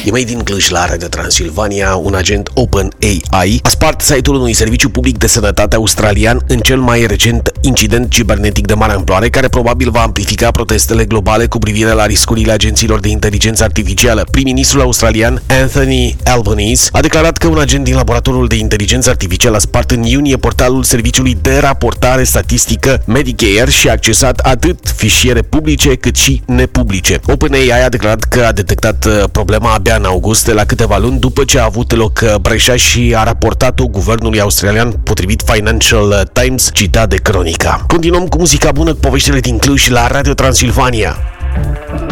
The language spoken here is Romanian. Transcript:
E Made in Cluj la Radio Transilvania, un agent OpenAI a spart site-ul unui serviciu public de sănătate australian în cel mai recent incident cibernetic de mare amploare, care probabil va amplifica protestele globale cu privire la riscurile agențiilor de inteligență artificială. Prim-ministrul australian Anthony Albanese a declarat că un agent din laboratorul de inteligență artificială a spart în iunie portalul serviciului de raportare statistică Medicare și a accesat atât fișiere publice cât și nepublice. OpenAI a declarat că a detectat problema abia în august, la câteva luni după ce a avut loc breșa, și a raportat-o guvernului australian, potrivit Financial Times, citat de Cronica. Continuăm cu muzica bună, cu poveștile din Cluj la Radio Transilvania.